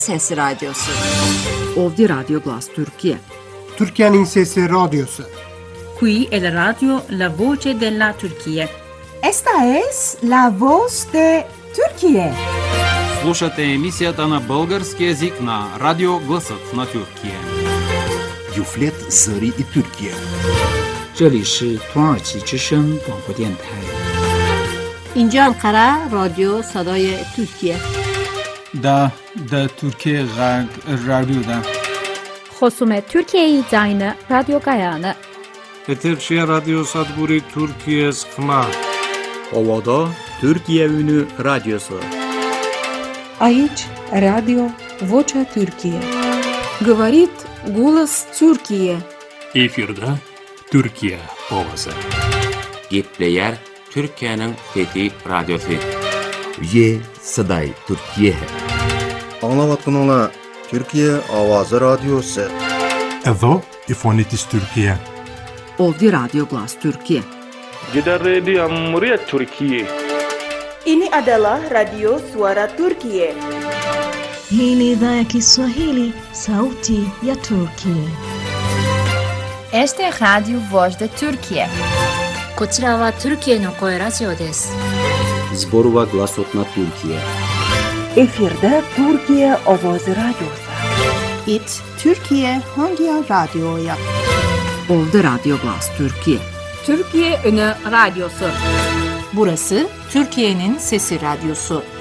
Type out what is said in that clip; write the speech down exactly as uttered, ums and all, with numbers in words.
Sesi Radyosu. Ovdje Radio Glas Turkije. Türkiye'nin Sesi Radyosu. Qui è la radio La Voce della Turchia. Esta es la voz de Turquía. Слушате емисията на български език на Радио Гласът на Türkiye. Юфлет Зари и Türkiye. 这里是土耳其之声广播电台。 اینجا انقره رادیو صدای ترکیه. دا دا Türkiye Radyo'da. خصوم Türkiye Zayını Radyo Gayanı. Eterşehir Radyo Sadburi Türkiye Sıkma. Ovada Türkiye Ünü Radyosu. Aici Radio Vocea Türkiye. Говорит голос Türkiye. Efirde Türkiye Ovası. Gepleyer Türkiye'nin Fethi Radyosu. Ye Saday Türkiye. Anlavatkanlar Türkiye Avazı Radyosu. Evo İfonitis Türkiye. Ovdje Radio Glas Turkije. Jeda Radio Amuriat Türkiye. Ini adalah Radio Suara Turkiye. Hii ni idhaa ya Kiswahili, Sauti ya Turkiye. Este es Radio Voz de Turkiye. こちらはトルキエの声ラジオです。 Zborova Glasot na Türkiye. Efirde Türkiye Avazı Radyosu. It Türkiye Hangi Radyo'ya? Ovdje Radio Glas Turkije. Türkiye Ünü Radyosu. Burası Türkiye'nin Sesi Radyosu.